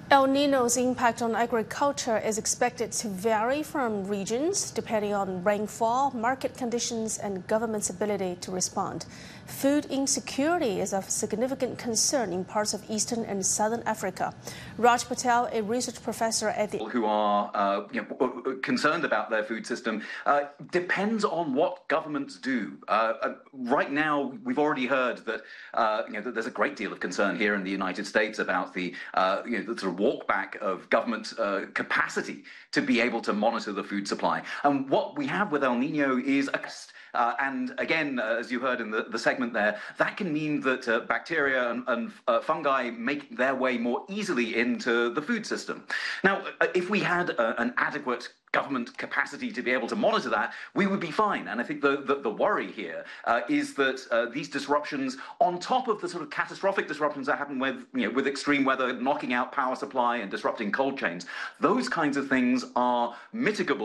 El Nino's impact on agriculture is expected to vary from regions depending on rainfall, market conditions, and government's ability to respond. Food insecurity is of significant concern in parts of eastern and southern Africa. Raj Patel, a research professor at the who are concerned about their food system depends on what governments do. Right now, we've already heard that that there's a great deal of concern here in the United States about the the sort of walk back of government capacity to be able to monitor the food supply. And what we have with El Nino is and again, as you heard in the segment there, that can mean that bacteria and fungi make their way more easily into the food system. Now, if we had an adequate government capacity to be able to monitor that, we would be fine. And I think the worry here is that these disruptions, on top of the sort of catastrophic disruptions that happen with extreme weather knocking out power supply and disrupting cold chains, those kinds of things are mitigable